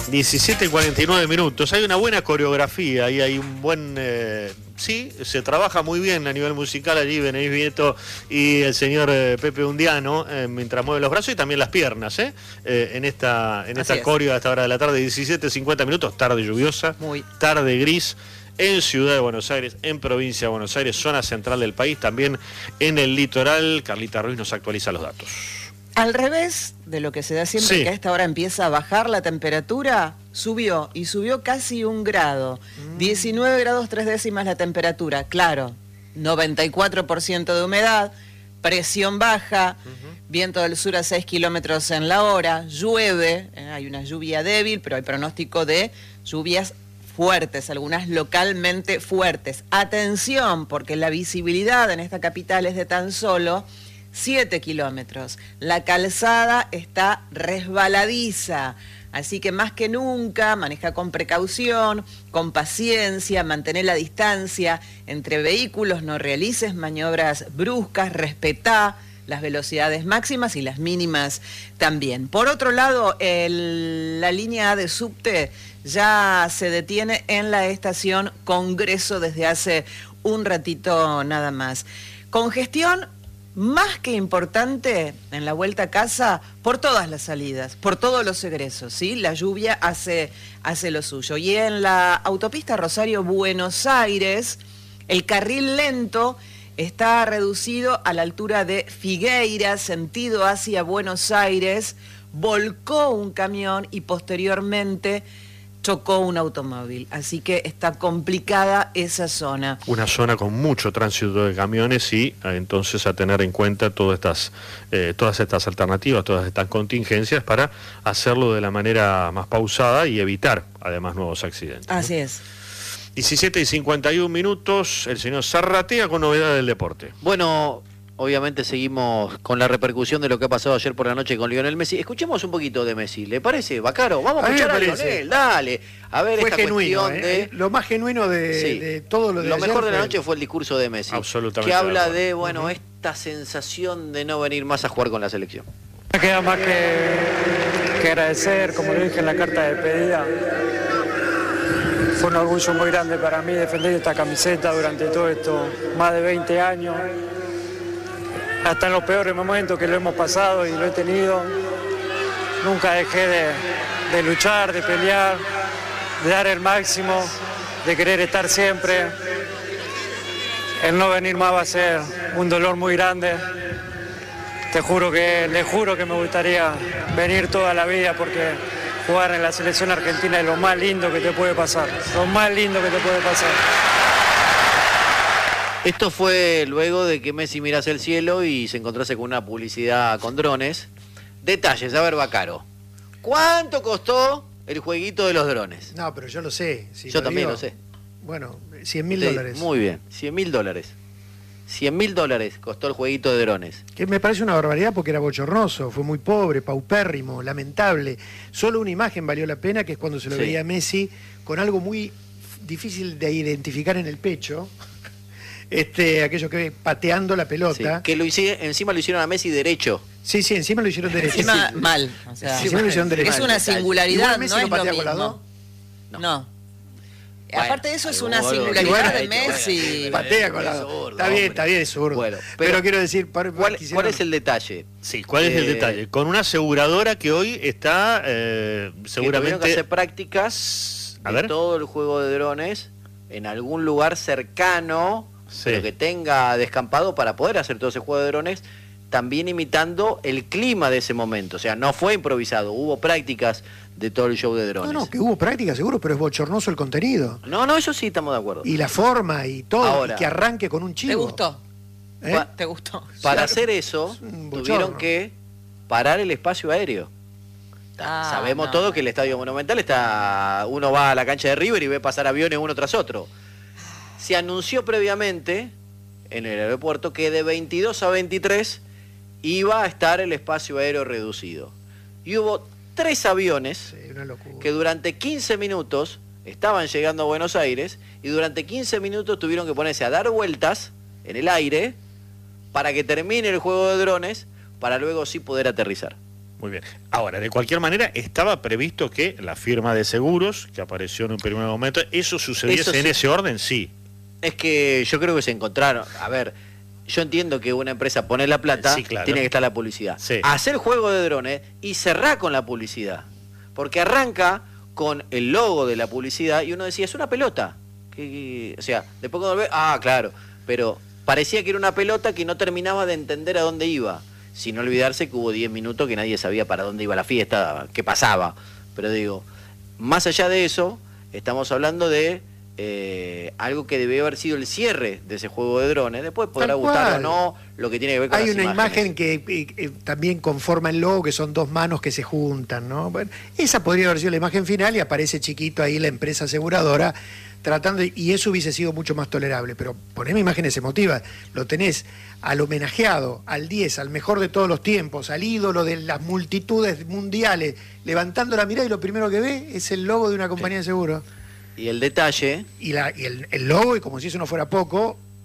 17:49 minutos. Hay una buena coreografía y hay un buen... sí, se trabaja muy bien a nivel musical allí, Beneís Vieto y el señor Pepe Undiano, mientras mueve los brazos y también las piernas, en esta coreo a esta hora de la tarde, 17:50 minutos, tarde lluviosa, tarde gris, en Ciudad de Buenos Aires, en Provincia de Buenos Aires, zona central del país, también en el litoral. Carlita Ruiz nos actualiza los datos. Al revés de lo que se da siempre, que a esta hora empieza a bajar la temperatura, subió casi 1 grado. 19 grados 3 décimas la temperatura, claro, 94% de humedad, presión baja, viento del sur a 6 kilómetros en la hora, llueve, hay una lluvia débil, pero hay pronóstico de lluvias fuertes, algunas localmente fuertes. Atención, porque la visibilidad en esta capital es de tan solo 7 kilómetros. La calzada está resbaladiza, así que más que nunca maneja con precaución, con paciencia, mantener la distancia entre vehículos, no realices maniobras bruscas, respetá las velocidades máximas y las mínimas también. Por otro lado, la línea A de subte ya se detiene en la estación Congreso desde hace un ratito nada más. Congestión más que importante en la vuelta a casa por todas las salidas, por todos los egresos, ¿sí? La lluvia hace lo suyo. Y en la autopista Rosario-Buenos Aires, el carril lento está reducido a la altura de Figueira, sentido hacia Buenos Aires, volcó un camión y posteriormente chocó un automóvil, así que está complicada esa zona. Una zona con mucho tránsito de camiones y entonces a tener en cuenta todas estas alternativas, todas estas contingencias para hacerlo de la manera más pausada y evitar además nuevos accidentes. Así es. 17:51 minutos, el señor Zarratea con novedades del deporte. Bueno, obviamente seguimos con la repercusión de lo que ha pasado ayer por la noche con Lionel Messi. Escuchemos un poquito de Messi, ¿le parece, Bacaro? Vamos a escuchar a Lionel, dale. A ver, fue esta genuino, cuestión de... Lo más genuino de todo lo de Lo ayer mejor de la noche fue el discurso de Messi. Absolutamente. Que habla de, bueno, esta sensación de no venir más a jugar con la selección. Me queda más que agradecer, como lo dije en la carta de despedida. Fue un orgullo muy grande para mí defender esta camiseta durante todo esto, más de 20 años. Hasta en los peores momentos que lo hemos pasado y lo he tenido, nunca dejé de luchar, de pelear, de dar el máximo, de querer estar siempre. El no venir más va a ser un dolor muy grande. Le juro que me gustaría venir toda la vida porque jugar en la selección argentina es lo más lindo que te puede pasar, lo más lindo que te puede pasar. Esto fue luego de que Messi mirase el cielo y se encontrase con una publicidad con drones. Detalles, a ver, Bacaro. ¿Cuánto costó el jueguito de los drones? No, pero yo lo sé. Si yo también lo sé. Bueno, $100.000. Muy bien, $100.000. $100.000 costó el jueguito de drones. Que me parece una barbaridad porque era bochornoso, fue muy pobre, paupérrimo, lamentable. Solo una imagen valió la pena, que es cuando se lo veía a Messi con algo muy difícil de identificar en el pecho. Aquello que pateando la pelota. Sí, que encima lo hicieron a Messi derecho. Sí, encima lo hicieron derecho. Encima mal. O sea, encima lo hicieron derecho. Es una singularidad, Messi no es patea lo colado. mismo. No. Bueno, aparte de eso es una singularidad de Messi. Patea colado. Está bien, es zurdo. Bueno, pero quiero decir, ¿cuál es el detalle? Sí, ¿cuál es el detalle? Con una aseguradora que hoy está seguramente... Tuvieron que hacer prácticas de todo el juego de drones en algún lugar cercano, pero que tenga descampado para poder hacer todo ese juego de drones, también imitando el clima de ese momento. O sea, no fue improvisado, hubo prácticas de todo el show de drones. No, que hubo prácticas seguro, pero es bochornoso el contenido. No, eso sí estamos de acuerdo. Y la forma y todo, ahora, y que arranque con un chivo. ¿Te gustó? ¿Te gustó? Para hacer eso, tuvieron que parar el espacio aéreo. Sabemos todos que el Estadio Monumental uno va a la cancha de River y ve pasar aviones uno tras otro. Se anunció previamente en el aeropuerto que de 22 a 23 iba a estar el espacio aéreo reducido. Y hubo 3 aviones que durante 15 minutos estaban llegando a Buenos Aires y durante 15 minutos tuvieron que ponerse a dar vueltas en el aire para que termine el juego de drones para luego sí poder aterrizar. Muy bien. Ahora, de cualquier manera, estaba previsto que la firma de seguros, que apareció en un primer momento, ¿eso sucediese en ese orden? Sí. Es que yo creo que se encontraron. A ver, yo entiendo que una empresa pone la plata, sí, claro, tiene que estar la publicidad. Sí. Hacer juego de drones y cerrar con la publicidad. Porque arranca con el logo de la publicidad y uno decía, es una pelota. O sea, después cuando ve, claro, pero parecía que era una pelota que no terminaba de entender a dónde iba. Sin olvidarse que hubo 10 minutos que nadie sabía para dónde iba la fiesta, qué pasaba. Pero digo, más allá de eso, estamos hablando de algo que debió haber sido el cierre de ese juego de drones. Después podrá gustar o no lo que tiene que ver con hay las una imágenes. imagen que también conforma el logo, que son dos manos que se juntan, ¿no? Bueno, esa podría haber sido la imagen final y aparece chiquito ahí la empresa aseguradora tratando, y eso hubiese sido mucho más tolerable, pero poneme imágenes emotivas, lo tenés al homenajeado, al 10, al mejor de todos los tiempos, al ídolo de las multitudes mundiales, levantando la mirada y lo primero que ve es el logo de una compañía de seguros. Y el detalle... Y el logo, y como si eso no fuera poco,